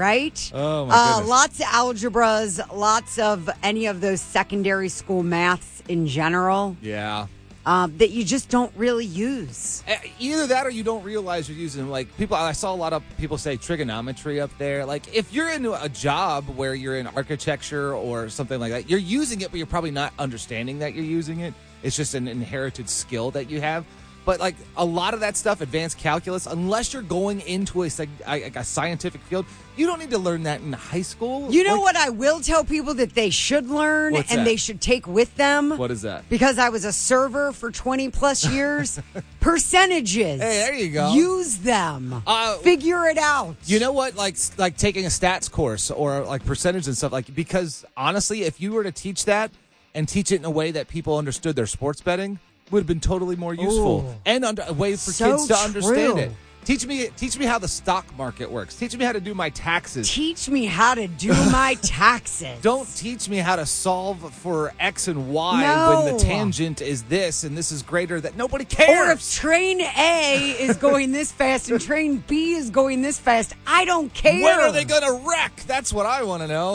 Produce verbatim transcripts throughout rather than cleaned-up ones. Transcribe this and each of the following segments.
right? Oh, my uh, goodness. Lots of algebras, lots of any of those secondary school maths in general. Yeah. Um, that you just don't really use. Either that or you don't realize you're using them. Like, people, I saw a lot of people say trigonometry up there. Like, if you're in a job where you're in architecture or something like that, you're using it, but you're probably not understanding that you're using it. It's just an inherited skill that you have. But, like, a lot of that stuff, advanced calculus, unless you're going into a, a, a scientific field, you don't need to learn that in high school. You know like, what I will tell people that they should learn What's and that? they should take with them? What is that? Because I was a server for twenty plus years. Percentages. Hey, there you go. Use them. Uh, Figure it out. You know what? Like like taking a stats course or like percentage and stuff. Like, because honestly, if you were to teach that and teach it in a way that people understood their sports betting, would have been totally more useful. Ooh. And under, a way for So kids to understand true. it. Teach me teach me how the stock market works. Teach me how to do my taxes. Teach me how to do my taxes. Don't teach me how to solve for X and Y No. when the tangent is this and this is greater that nobody cares. Or if train A is going this fast and train B is going this fast, I don't care. When are they going to wreck? That's what I want to know.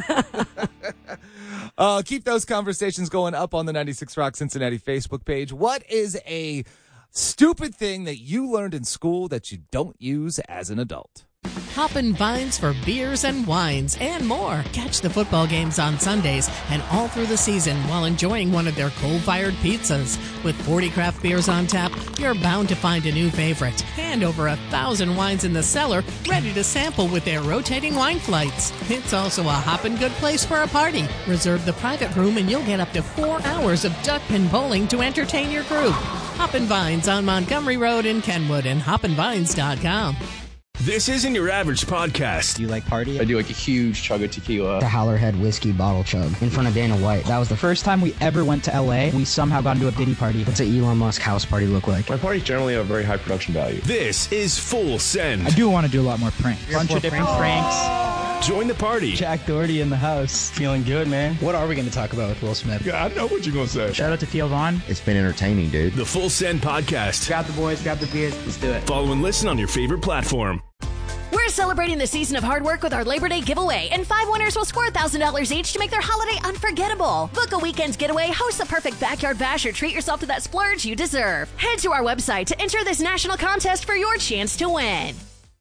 uh, keep those conversations going up on the ninety-six Rock Cincinnati Facebook page. What is a stupid thing that you learned in school that you don't use as an adult? Hoppin' Vines for beers and wines and more. Catch the football games on Sundays and all through the season while enjoying one of their coal-fired pizzas. With forty craft beers on tap, you're bound to find a new favorite. And over a thousand wines in the cellar, ready to sample with their rotating wine flights. It's also a hoppin' good place for a party. Reserve the private room and you'll get up to four hours of duck pin bowling to entertain your group. Hoppin' Vines on Montgomery Road in Kenwood and hoppin vines dot com. This isn't your average podcast. Do you like party? I do like a huge chug of tequila. The Howlerhead whiskey bottle chug in front of Dana White. That was the first time we ever went to L A. We somehow got into a Diddy party. What's an Elon Musk house party look like? My parties generally have very high production value. This is Full Send. I do want to do a lot more pranks. Bunch of different pranks. Join the party. Jack Doherty in the house. Feeling good, man. What are we going to talk about with Will Smith? Yeah, I know what you're going to say. Shout out to Theo Vaughn. It's been entertaining, dude. The Full Send podcast. Grab the boys, grab the beers. Let's do it. Follow and listen on your favorite platform. We're celebrating the season of hard work with our Labor Day giveaway, and five winners will score one thousand dollars each to make their holiday unforgettable. Book a weekend's getaway, host the perfect backyard bash, or treat yourself to that splurge you deserve. Head to our website to enter this national contest for your chance to win.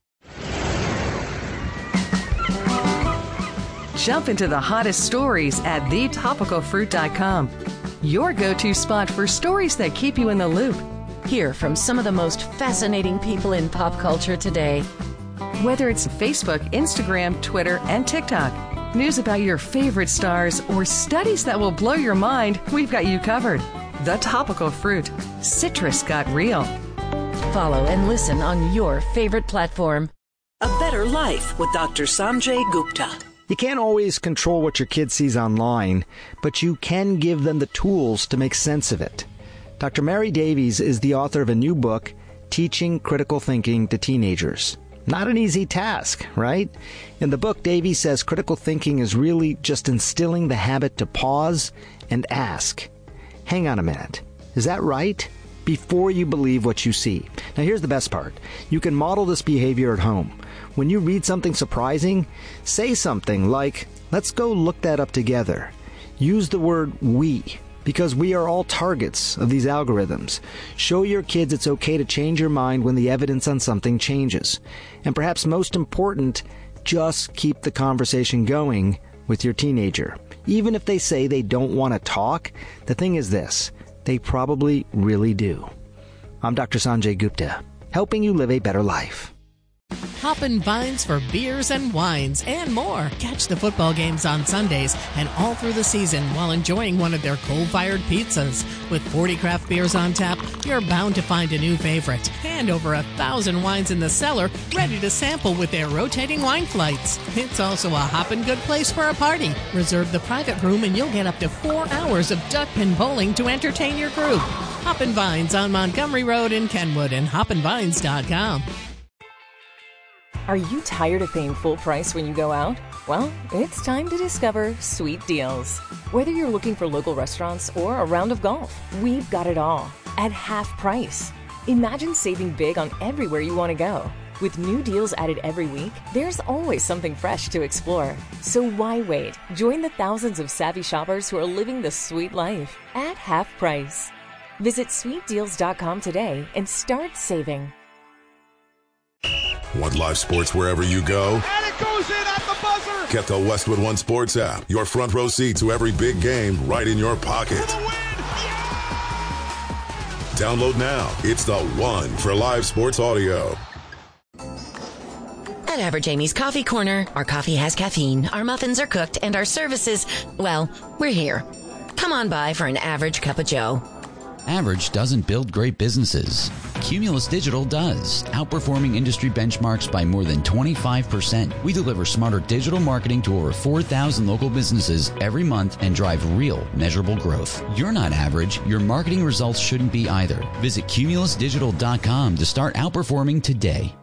Jump into the hottest stories at the topical fruit dot com. Your go-to spot for stories that keep you in the loop. Hear from some of the most fascinating people in pop culture today. Whether it's Facebook, Instagram, Twitter, and TikTok, news about your favorite stars, or studies that will blow your mind, we've got you covered. The Topical Fruit. Citrus got real. Follow and listen on your favorite platform. A Better Life with Doctor Sanjay Gupta. You can't always control what your kid sees online, but you can give them the tools to make sense of it. Doctor Mary Davies is the author of a new book, Teaching Critical Thinking to Teenagers. Not an easy task, right? In the book, Davies says critical thinking is really just instilling the habit to pause and ask, hang on a minute, is that right? Before you believe what you see. Now here's the best part. You can model this behavior at home. When you read something surprising, say something like, let's go look that up together. Use the word we, because we are all targets of these algorithms. Show your kids it's okay to change your mind when the evidence on something changes. And perhaps most important, just keep the conversation going with your teenager. Even if they say they don't want to talk, the thing is this, they probably really do. I'm Doctor Sanjay Gupta, helping you live a better life. Hoppin' Vines for beers and wines and more. Catch the football games on Sundays and all through the season while enjoying one of their coal-fired pizzas. With forty craft beers on tap, you're bound to find a new favorite. And over a thousand wines in the cellar, ready to sample with their rotating wine flights. It's also a hoppin' good place for a party. Reserve the private room and you'll get up to four hours of duck pin bowling to entertain your group. Hoppin' Vines on Montgomery Road in Kenwood and hoppin vines dot com. Are you tired of paying full price when you go out? Well, it's time to discover Sweet Deals. Whether you're looking for local restaurants or a round of golf, we've got it all at half price. Imagine saving big on everywhere you want to go. With new deals added every week, there's always something fresh to explore. So why wait? Join the thousands of savvy shoppers who are living the sweet life at half price. Visit sweet deals dot com today and start saving. Want live sports wherever you go? And it goes in at the buzzer! Get the Westwood One Sports app. Your front row seat to every big game right in your pocket. For the win! Yeah! Download now. It's the one for live sports audio. At Average Amy's Coffee Corner, our coffee has caffeine, our muffins are cooked, and our services, well, we're here. Come on by for an average cup of joe. Average doesn't build great businesses. Cumulus Digital does, outperforming industry benchmarks by more than twenty-five percent. We deliver smarter digital marketing to over four thousand local businesses every month and drive real, measurable growth. You're not average. Your marketing results shouldn't be either. Visit cumulus digital dot com to start outperforming today.